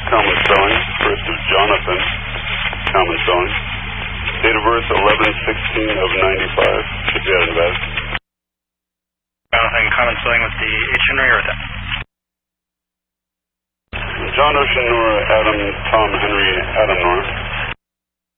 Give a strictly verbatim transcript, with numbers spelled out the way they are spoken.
common spelling. First is Jonathan, common spelling. Date of birth eleven sixteen of ninety-five. Should be out in Nevada. Jonathan, common spelling with the H. Henry or that? John Ocean Nora Adam Tom Henry Adam Nora.